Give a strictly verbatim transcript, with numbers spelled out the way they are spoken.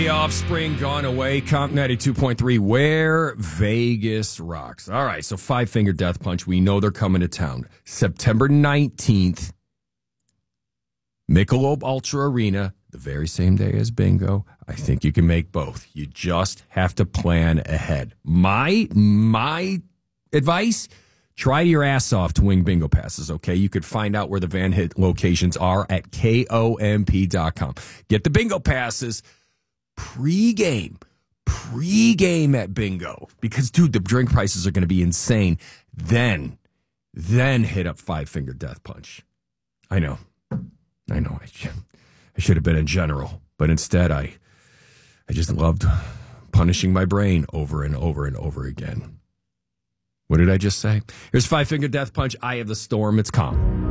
The Offspring Gone Away, Comp ninety-two point three, where Vegas rocks. All right, so Five Finger Death Punch, we know they're coming to town. September nineteenth, Michelob Ultra Arena, the very same day as Bingo. I think you can make both. You just have to plan ahead. My, my advice, try your ass off to win bingo passes, okay? You could find out where the Van Hit locations are at K O M P dot com. Get the bingo passes. Pre-game, pre-game at Bingo. Because, dude, the drink prices are going to be insane. Then, then hit up Five Finger Death Punch. I know. I know. I, sh- I should have been in general. But instead, I, I just loved punishing my brain over and over and over again. What did I just say? Here's Five Finger Death Punch. Eye of the Storm. It's calm.